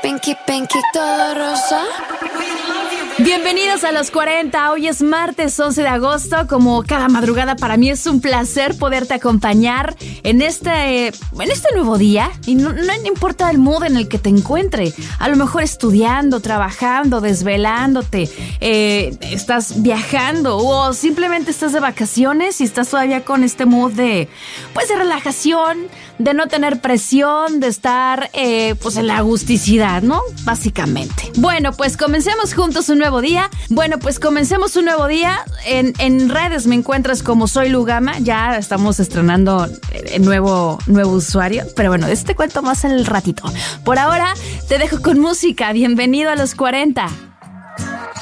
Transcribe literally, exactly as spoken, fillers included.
Pinky, pinky, todo rosa. Bienvenidos a los cuarenta, hoy es martes once de agosto, como cada madrugada para mí es un placer poderte acompañar en este, en este nuevo día y no, no importa el mood en el que te encuentre, a lo mejor estudiando, trabajando, desvelándote, eh, estás viajando o simplemente estás de vacaciones y estás todavía con este mood de, pues de relajación, de no tener presión, de estar eh, pues en la agusticidad, ¿no? Básicamente. Bueno, pues comencemos juntos un nuevo día. Bueno, pues comencemos un nuevo día. En, en redes me encuentras como Soy Lugama. Ya estamos estrenando el nuevo, nuevo usuario. Pero bueno, de este cuento más el ratito. Por ahora, te dejo con música. Bienvenido a los cuarenta.